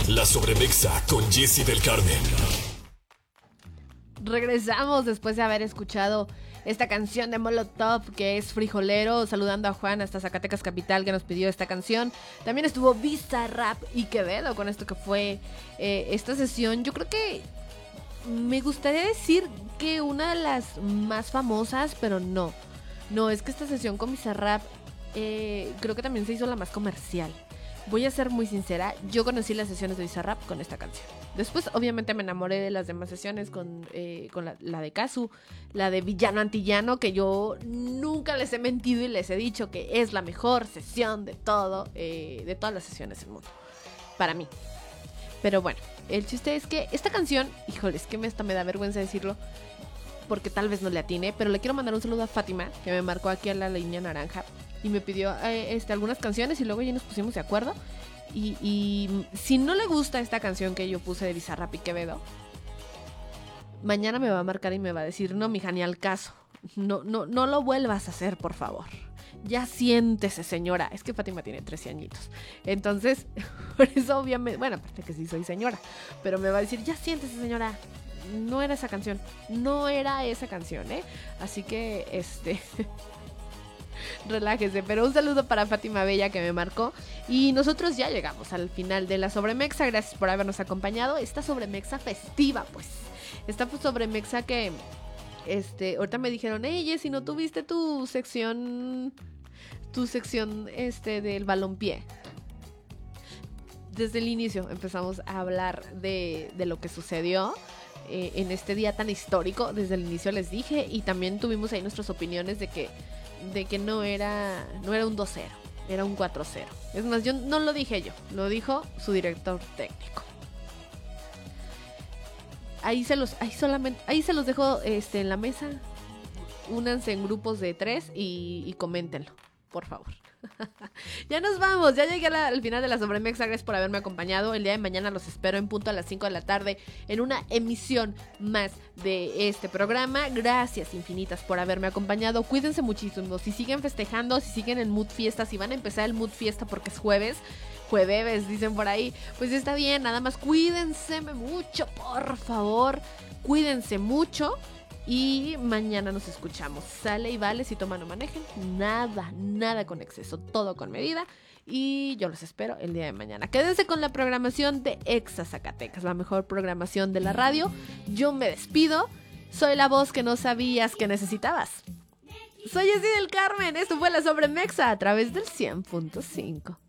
La Sobremexa con Jessy del Carmen. Regresamos después de haber escuchado esta canción de Molotov, que es Frijolero, saludando a Juan hasta Zacatecas Capital, que nos pidió esta canción. También estuvo Bizarrap y Quevedo con esto que fue esta sesión. Yo creo que me gustaría decir que una de las más famosas, pero no, es que esta sesión con Bizarrap creo que también se hizo la más comercial. Voy a ser muy sincera, yo conocí las sesiones de Bizarrap con esta canción. Después obviamente me enamoré de las demás sesiones con la de Casu, la de Villano Antillano, que yo nunca les he mentido y les he dicho que es la mejor sesión de todas las sesiones del mundo, para mí. Pero bueno, el chiste es que esta canción, híjole, es que hasta me da vergüenza decirlo, porque tal vez no le atine, pero le quiero mandar un saludo a Fátima, que me marcó aquí a la línea naranja y me pidió algunas canciones y luego ya nos pusimos de acuerdo. Y si no le gusta esta canción que yo puse de Bizarrap y Quevedo, mañana me va a marcar y me va a decir, no, mija, ni al caso, no lo vuelvas a hacer, por favor. Ya siéntese, señora. Es que Fátima tiene 13 añitos. Entonces, por eso obviamente, bueno, aparte que sí soy señora, pero me va a decir, ya siéntese, señora. No era esa canción, ¿eh? Así que, relájese. Pero un saludo para Fátima Bella, que me marcó. Y nosotros ya llegamos al final de la Sobremexa. Gracias por habernos acompañado. Esta Sobremexa festiva, pues. Esta Sobremexa que, ahorita me dijeron, Jessy, ¿no tuviste tu sección del balompié? Desde el inicio empezamos a hablar de lo que sucedió en este día tan histórico. Desde el inicio les dije, y también tuvimos ahí nuestras opiniones de que no era un 2-0, era un 4-0. Es más, yo no lo dije yo, lo dijo su director técnico. Ahí se los dejo en la mesa. Únanse en grupos de 3 y coméntenlo, por favor. Ya nos vamos, ya llegué al final de la Sobremexa. Gracias por haberme acompañado. El día de mañana los espero en punto a las 5 de la tarde en una emisión más de este programa. Gracias infinitas por haberme acompañado. Cuídense muchísimo. Si siguen festejando, si siguen en mood fiesta, si van a empezar el mood fiesta porque es jueves, dicen por ahí, pues está bien. Nada más cuídense mucho, por favor. Cuídense mucho. Y mañana nos escuchamos. Sale y vale, si toman o manejen. Nada con exceso, todo con medida. Y yo los espero el día de mañana. Quédense con la programación de Exa Zacatecas, la mejor programación de la radio. Yo me despido. Soy la voz que no sabías que necesitabas. Soy Jessy del Carmen. Esto fue la Sobremexa a través del 100.5.